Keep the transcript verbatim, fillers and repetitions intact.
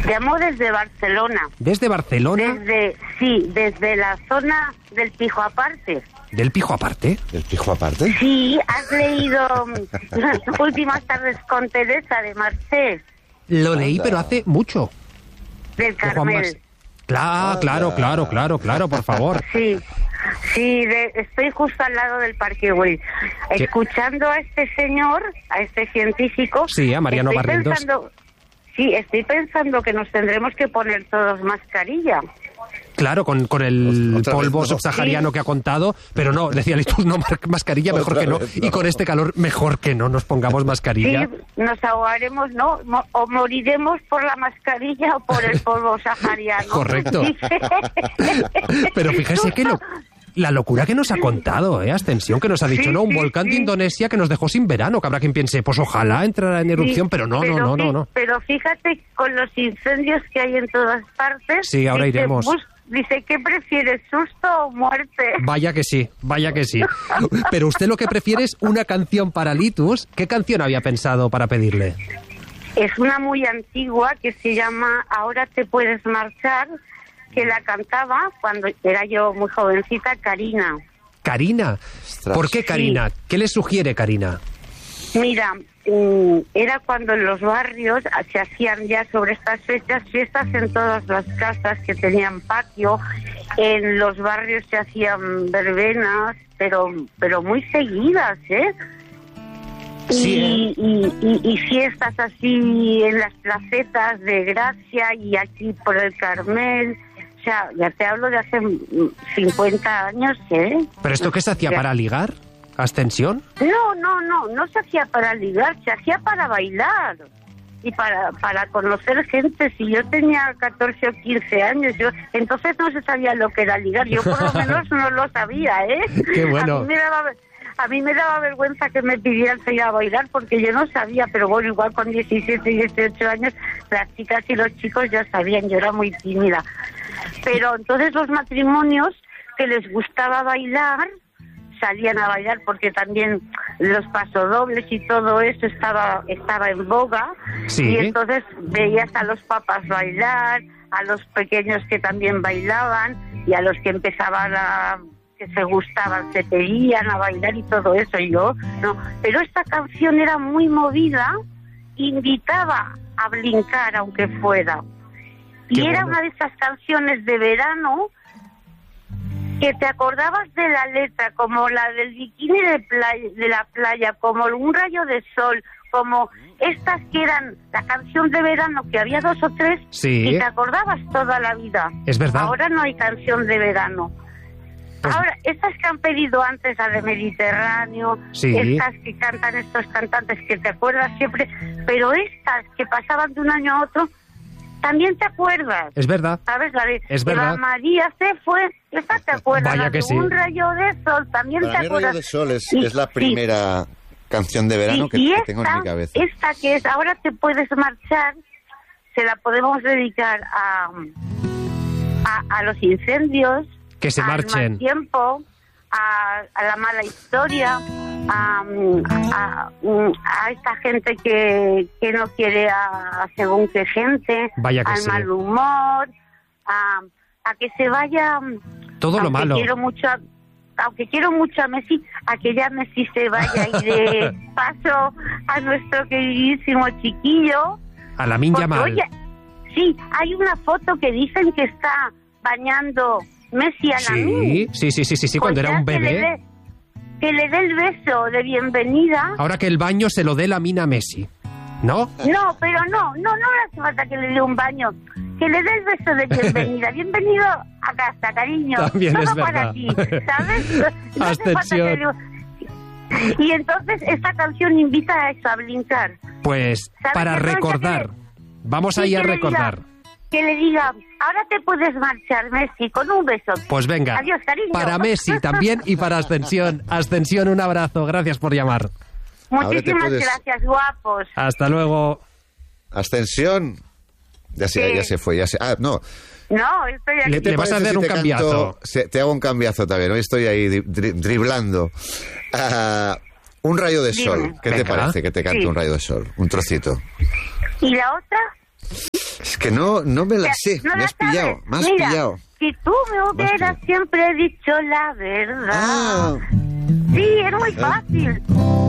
Llamo desde Barcelona. ¿Desde Barcelona? Desde, sí, desde la zona del Pijo Aparte. ¿Del Pijo Aparte? ¿Del Pijo Aparte? Sí, has leído Últimas tardes con Teresa de Marcés. Lo leí, pero hace mucho. Del Carmel. Claro, claro, claro, claro, claro, por favor. Sí, sí, de, estoy justo al lado del Parque Güell. Escuchando a este señor, a este científico... Sí, a Mariano Barrientos. Pensando, sí, estoy pensando que nos tendremos que poner todos mascarilla. Claro, con, con el Otra polvo vez, no. subsahariano Sí. que ha contado, pero no, decía Litus, no, mascarilla mejor Otra que no, vez, no. y con este calor mejor que no nos pongamos mascarilla. Sí, nos ahogaremos, ¿no? Mo- O moriremos por la mascarilla o por el polvo sahariano. Correcto. Pero fíjese que lo, la locura que nos ha contado, ¿eh? Ascensión, que nos ha dicho, Sí, ¿no? Un sí, volcán de sí. Indonesia que nos dejó sin verano, que habrá quien piense, pues ojalá entrara en erupción, Sí, pero no, pero no, no, fí- no, no. Pero fíjate, con los incendios que hay en todas partes... Sí, ahora dice, iremos. bus- Dice, ¿qué prefieres, susto o muerte? Vaya que sí, vaya que sí. Pero usted lo que prefiere es una canción para Litus. ¿Qué canción había pensado para pedirle? Es una muy antigua que se llama Ahora te puedes marchar, que la cantaba cuando era yo muy jovencita, Karina. Karina. Ostras. ¿Por qué Karina? ¿Qué le sugiere Karina? Mira, mm, era cuando en los barrios se hacían ya sobre estas fechas fiestas en todas las casas que tenían patio. En los barrios se hacían verbenas, pero pero muy seguidas, ¿eh? Sí, Y, y, y- y fiestas así en las placetas de Gracia y aquí por el Carmel. O sea, ya te hablo de hace mm, cincuenta años, ¿eh? ¿Pero esto qué se hacía, Ya. para ligar? ¿Ascensión? No, no, no, no se hacía para ligar, se hacía para bailar y para para conocer gente. Si yo tenía catorce o quince años, yo entonces no se sabía lo que era ligar, yo por lo menos no lo sabía, ¿eh? Qué bueno. A mí me daba, a mí me daba vergüenza que me pidieran salir a bailar porque yo no sabía, pero bueno, igual con diecisiete y dieciocho años las chicas y los chicos ya sabían, yo era muy tímida. Pero entonces los matrimonios que les gustaba bailar salían a bailar porque también los pasodobles y todo eso estaba estaba en boga. Sí. Y entonces veías a los papás bailar, a los pequeños que también bailaban y a los que empezaban a que se gustaban se pedían a bailar y todo eso. Y yo no, pero esta canción era muy movida, invitaba a brincar aunque fuera. Y Qué era bueno. una de esas canciones de verano que te acordabas de la letra, como la del bikini de, playa, de la playa, como un rayo de sol, como estas que eran la canción de verano, que había dos o tres, Sí. y te acordabas toda la vida. Es verdad. Ahora no hay canción de verano. Pues- Ahora, estas que han pedido antes, la de Mediterráneo, Sí. estas que cantan estos cantantes que te acuerdas siempre, pero estas que pasaban de un año a otro, también te acuerdas. Es verdad. ¿Sabes? La de Es verdad. Eva María se fue, esa te acuerdas. Vaya La que de sí. Un rayo de sol, también Para te mí, acuerdas. Rayo de Sol es, Sí, es la sí. primera canción de verano Sí, que, y que esta, tengo en mi cabeza. esta que es Ahora te puedes marchar, se la podemos dedicar a, a, a los incendios, Que se al marchen. mal tiempo, a, a la mala historia, a, a, a esta gente que, que no quiere a, a según qué gente, Vaya que al sí. mal humor, a, a que se vaya... Todo lo aunque malo. Quiero mucho a, aunque quiero mucho a Messi, a que ya Messi se vaya y de paso a nuestro queridísimo chiquillo. A la Min Porque, Yamal. oye, sí, hay una foto que dicen que está bañando Messi a la Sí, sí, sí, sí, sí, sí, Pues cuando era ya un que le bebé. dé- Que le dé el beso de bienvenida. Ahora que el baño se lo dé la mina Messi, ¿no? No, pero no, no, no le hace falta que le dé un baño. Que le dé el beso de bienvenida. Bienvenido a casa, cariño. También Todo es para verdad. ti, ¿sabes? No hace falta que Ascensión. le- Y entonces esta canción invita a eso, a brincar. Pues ¿Sabes para qué cosa recordar. que Vamos Sí, ahí a que le recordar. diga- Que le diga, ahora te puedes marchar, Messi, con un beso. Pues venga. Adiós, cariño. Para Messi también y para Ascensión. Ascensión, un abrazo. Gracias por llamar. Muchísimas puedes- gracias, guapos. Hasta luego. Ascensión. Ya se, Sí. ya se fue, ya se... Ah, no. No, estoy aquí. Le- ¿Te vas a parece hacer si un te cambiazo? canto- se- te hago un cambiazo también. Hoy estoy ahí dri- dri- driblando. Ah, un rayo de Dime. sol. ¿Qué te Venga. parece que te cante Sí. un rayo de sol? Un trocito. ¿Y la otra? Es que no, no me la sé, ¿No me la has pillado, sabes? me has Mira, pillado. si tú me hubieras pillado. siempre dicho la verdad. Ah, Sí, es muy fácil.